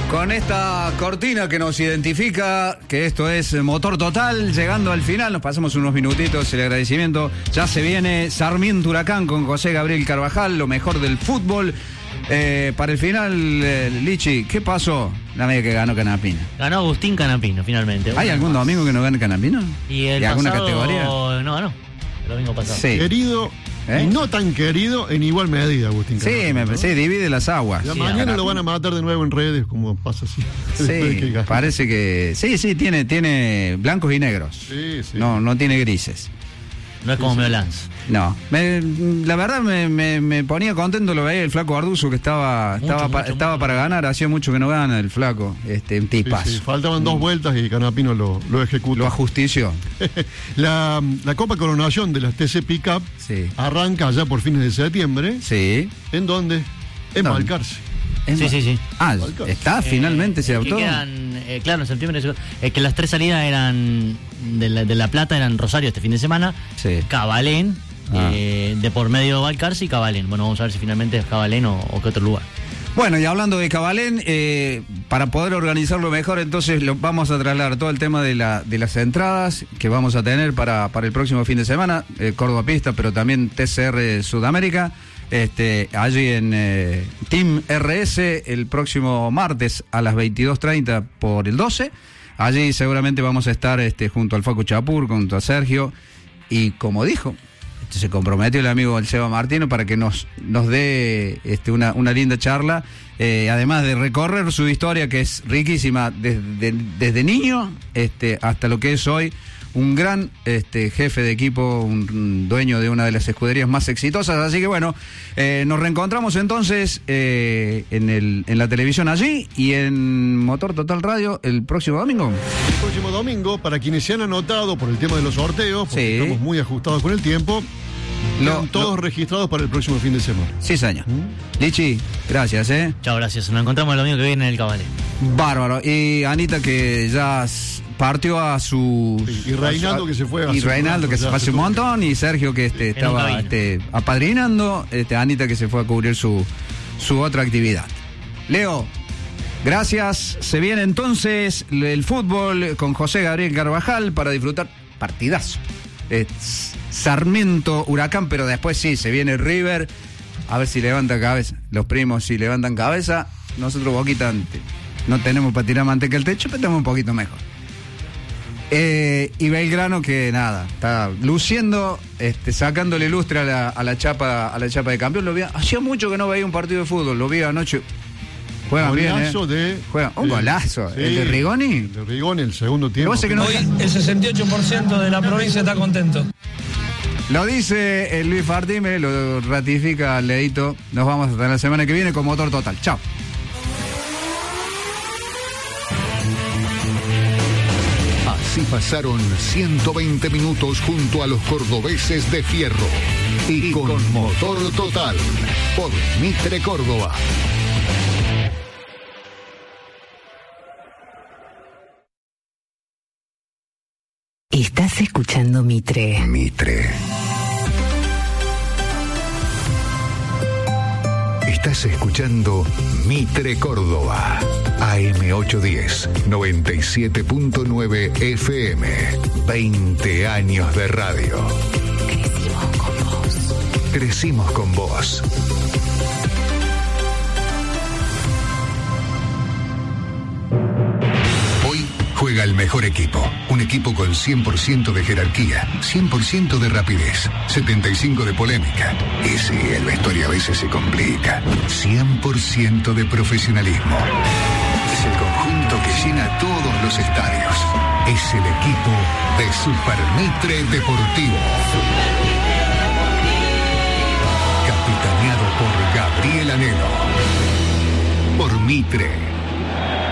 Con esta cortina que nos identifica, que esto es Motor Total, llegando al final, nos pasamos unos minutitos, el agradecimiento. Ya se viene Sarmiento Huracán con José Gabriel Carvajal, lo mejor del fútbol. Para el final, Lichi, ¿qué pasó? La media que ganó Canapino. Ganó Agustín Canapino, finalmente. ¿Hay algún domingo que no gane Canapino? ¿Y alguna pasado, categoría? No ganó, el domingo pasado. Sí. Querido y no tan querido en igual medida, Agustín Canapino. Sí, sí, divide las aguas. Ya Sí, mañana lo van a matar de nuevo en redes, como pasa así. Sí, parece que... Sí, tiene blancos y negros. Sí. No tiene grises. No es como Meolans. No, la verdad me ponía contento, lo veía el flaco Arduzo que estaba para ganar, hacía mucho que no gana el flaco, un tipazo. Sí, faltaban 2 vueltas y Canapino lo ejecutó. Lo ajustició. La Copa Coronación de las TC Pickup arranca ya por fines de septiembre. Sí. ¿En dónde? En Balcarce. Sí. Ah, está, finalmente se adoptó. Claro, en septiembre. Que las 3 salidas eran de la Plata, eran Rosario este fin de semana. Sí. Cabalén, de por medio Balcarce y Cabalén. Bueno, vamos a ver si finalmente es Cabalén o qué otro lugar. Bueno, y hablando de Cabalén, para poder organizarlo mejor, entonces vamos a trasladar todo el tema de las entradas que vamos a tener para el próximo fin de semana, Córdoba Pista, pero también TCR Sudamérica. Allí en Team RS el próximo martes a las 22:30 por el 12. Allí seguramente vamos a estar junto al Facu Chapur, junto a Sergio, y como dijo, se comprometió el amigo el Seba Martino para que nos dé una linda charla, además de recorrer su historia, que es riquísima desde niño hasta lo que es hoy. Un gran jefe de equipo, un dueño de una de las escuderías más exitosas. Así que bueno, nos reencontramos entonces en la televisión allí y en Motor Total Radio el próximo domingo. El próximo domingo, para quienes se han anotado por el tema de los sorteos, porque estamos muy ajustados con el tiempo, están todos registrados para el próximo fin de semana. Sí, señor. Lichi, gracias. Chao, gracias. Nos encontramos el domingo que viene en el Cabalén. Bárbaro. Y Anita, que ya partió a su... Y Reinaldo, que se fue hace y Reinaldo, que se fue hace un montón, y Sergio, que estaba apadrinando, Anita, que se fue a cubrir su otra actividad. Leo, gracias. Se viene entonces el fútbol con José Gabriel Carvajal para disfrutar partidazo. Sarmiento Huracán, pero después sí, se viene River, a ver si levanta cabeza. Los primos si levantan cabeza, nosotros Boquita no tenemos para tirar manteca al techo, pero estamos un poquito mejor. Y Belgrano, que nada, está luciendo, sacándole lustre a la chapa de campeón. Hacía mucho que no veía un partido de fútbol, lo vi anoche. Juegan golazo bien, Juegan un golazo. Sí, ¿El de Rigoni? El de Rigoni, el segundo tiempo. Que no... Hoy el 68% de la provincia está contento. Lo dice Luis Fardime, lo ratifica Leito. Nos vamos hasta la semana que viene con Motor Total. Chao. Así pasaron 120 minutos junto a los cordobeses de Fierro. Y con Motor Total, por Mitre Córdoba. Estás escuchando Mitre. Estás escuchando Mitre Córdoba. AM810, 97.9 FM. 20 años de radio. Crecimos con vos. Hoy juega el mejor equipo. Un equipo con 100% de jerarquía, 100% de rapidez, 75% de polémica. Y sí, el vestuario a veces se complica. 100% de profesionalismo. Es el conjunto que llena todos los estadios. Es el equipo de Super Mitre Deportivo. Capitaneado por Gabriel Anelo. Por Mitre.